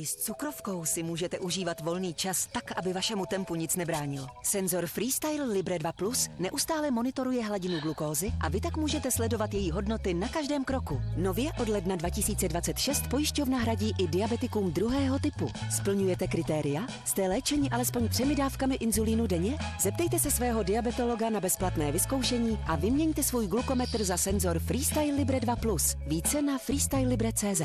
I s cukrovkou si můžete užívat volný čas tak, aby vašemu tempu nic nebránilo. Senzor Freestyle Libre 2 Plus neustále monitoruje hladinu glukózy a vy tak můžete sledovat její hodnoty na každém kroku. Nově od ledna 2026 pojišťovna hradí i diabetikům druhého typu. Splňujete kritéria? Jste léčeni alespoň 3 dávkami inzulínu denně? Zeptejte se svého diabetologa na bezplatné vyzkoušení a vyměňte svůj glukometr za senzor Freestyle Libre 2 Plus. Více na freestylelibre.cz.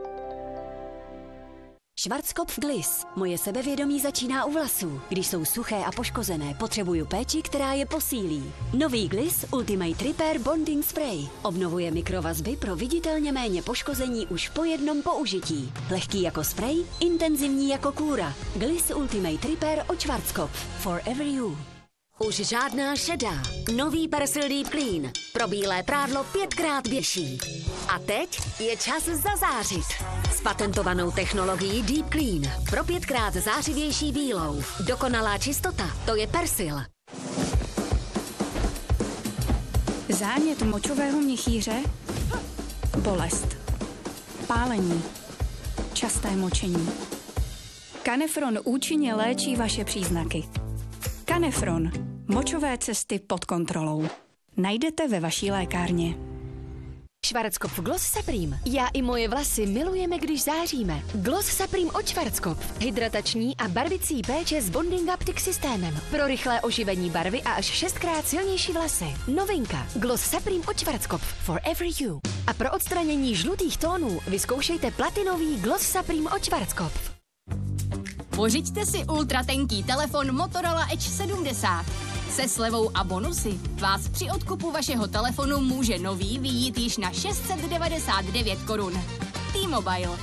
Schwarzkopf Gliss. Moje sebevědomí začíná u vlasů. Když jsou suché a poškozené, potřebuju péči, která je posílí. Nový Gliss Ultimate Repair Bonding Spray obnovuje mikrovazby pro viditelně méně poškození už po jednom použití. Lehký jako spray, intenzivní jako kůra. Gliss Ultimate Repair od Schwarzkopf. Forever you. Už žádná šedá. Nový Persil Deep Clean. Pro bílé prádlo 5krát běžší. A teď je čas zazářit. S patentovanou technologií Deep Clean. Pro 5krát zářivější bílou. Dokonalá čistota, to je Persil. Zánět močového měchýře, bolest, pálení, časté močení. Kanefron účinně léčí vaše příznaky. Kanefron. Močové cesty pod kontrolou. Najdete ve vaší lékárně. Schwarzkopf Gloss Supreme. Já i moje vlasy milujeme, když záříme. Gloss Supreme od Schwarzkopf. Hydratační a barvicí péče s Bonding Optic systémem. Pro rychlé oživení barvy a až 6krát silnější vlasy. Novinka. Gloss Supreme od Schwarzkopf. Forever you. A pro odstranění žlutých tónů vyzkoušejte platinový Gloss Supreme od Schwarzkopf. Pořiďte si ultratenký telefon Motorola Edge 70. Se slevou a bonusy vás při odkupu vašeho telefonu může nový vyjít již na 699 korun. T-Mobile.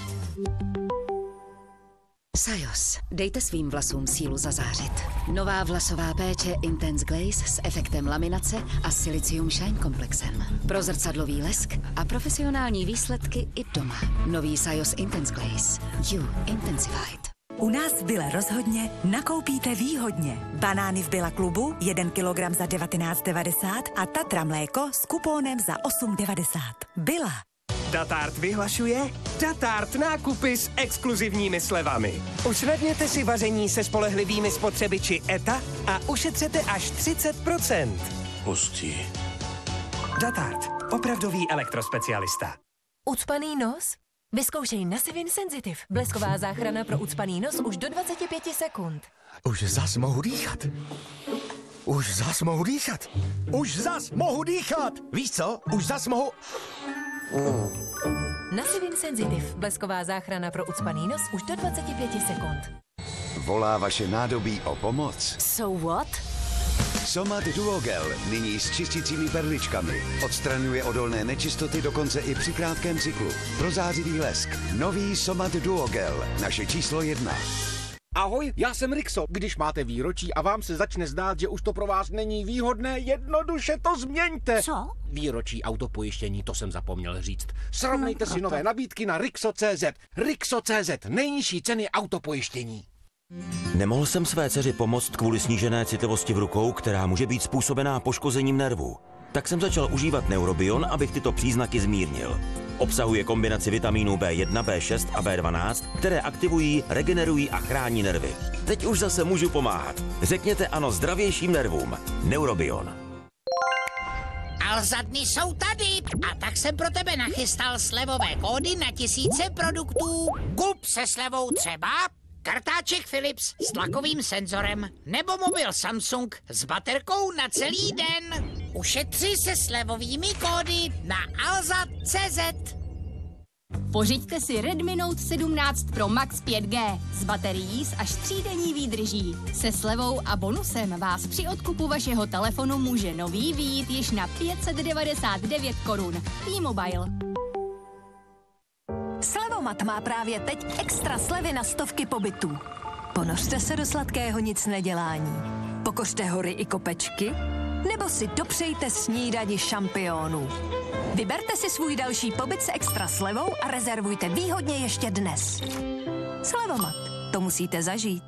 Sajos. Dejte svým vlasům sílu zazářit. Nová vlasová péče Intense Glaze s efektem laminace a Silicium Shine komplexem. Pro zrcadlový lesk a profesionální výsledky i doma. Nový Sajos Intense Glaze. You Intensified. U nás v Bille rozhodně nakoupíte výhodně. Banány v Billa klubu 1 kilogram za 19,90 a Tatra mléko s kupónem za 8,90. Billa. Datart vyhlašuje Datart nákupy s exkluzivními slevami. Usnadněte si vaření se spolehlivými spotřebiči ETA a ušetřete až 30%. Hustý. Datart. Opravdový elektrospecialista. Ucpaný nos? Vyzkoušej Nasivin Sensitive. Blesková záchrana pro ucpaný nos už do 25 sekund. Už zas mohu dýchat. Už zas mohu dýchat. Už zas mohu dýchat. Víš co? Už zas mohu... Nasivin Sensitive. Blesková záchrana pro ucpaný nos už do 25 sekund. Volá vaše nádobí o pomoc? So what? Somat Duogel, nyní s čistícími perličkami. Odstraňuje odolné nečistoty dokonce i při krátkém cyklu. Pro zářivý lesk. Nový Somat Duogel, naše číslo 1. Ahoj, já jsem Rixo. Když máte výročí a vám se začne zdát, že už to pro vás není výhodné, jednoduše to změňte. Co? Výročí autopojištění, to jsem zapomněl říct. Srovnejte si nové nabídky na Rixo.cz. Rixo.cz, nejnižší ceny autopojištění. Nemohl jsem své dceři pomoct kvůli snížené citlivosti v rukou, která může být způsobená poškozením nervů. Tak jsem začal užívat Neurobion, abych tyto příznaky zmírnil. Obsahuje kombinaci vitamínů B1, B6 a B12, které aktivují, regenerují a chrání nervy. Teď už zase můžu pomáhat. Řekněte ano zdravějším nervům. Neurobion. Alza dny jsou tady a tak jsem pro tebe nachystal slevové kódy na tisíce produktů. Kup se slevou třeba kartáček Philips s tlakovým senzorem nebo mobil Samsung s baterkou na celý den. Ušetři se slevovými kódy na alza.cz. Pořiďte si Redmi Note 17 Pro Max 5G s baterií s až 3denní výdrží. Se slevou a bonusem vás při odkupu vašeho telefonu může nový vyjít již na 599 korun. T-Mobile. Slevomat má právě teď extra slevy na stovky pobytů. Ponořte se do sladkého nic nedělání. Pokořte hory i kopečky, nebo si dopřejte snídani šampionů. Vyberte si svůj další pobyt s extra slevou a rezervujte výhodně ještě dnes. Slevomat. To musíte zažít.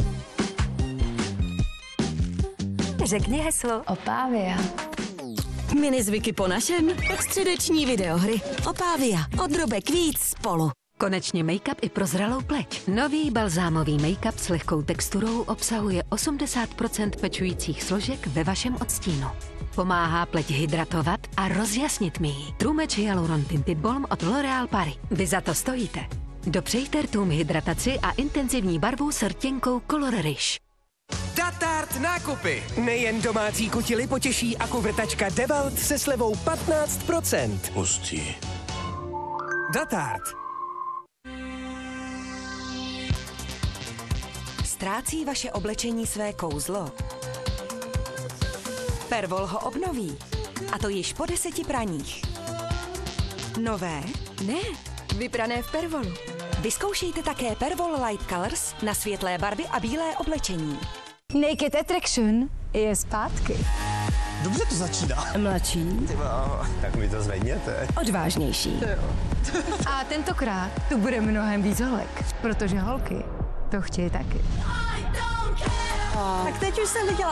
Řekni heslo. Opávia. Minizvyky po našem? Středeční videohry. Opávia. Odrobek víc spolu. Konečně make-up i pro zralou pleť. Nový balzámový make-up s lehkou texturou obsahuje 80% pečujících složek ve vašem odstínu. Pomáhá pleť hydratovat a rozjasnit mi ji. True Match Hyaluron Tinted Balm od L'Oréal Paris. Vy za to stojíte. Dopřejte rtům hydrataci a intenzivní barvu s rtěnkou Color Riche. Datart nákupy. Nejen domácí kutily potěší akuvrtačka DeWalt se slevou 15%. Hustý. Datart. Ztrácí vaše oblečení své kouzlo? Pervol ho obnoví. A to již po 10 praních. Nové? Ne, vyprané v Pervolu. Vyzkoušejte také Pervol Light Colors na světlé barvy a bílé oblečení. Naked Attraction je zpátky. Dobře to začíná. Mladší. Tak mi to zvedněte. Odvážnější. A tentokrát tu bude mnohem víc holek, protože holky to chtějí taky. Tak teď už jsem viděla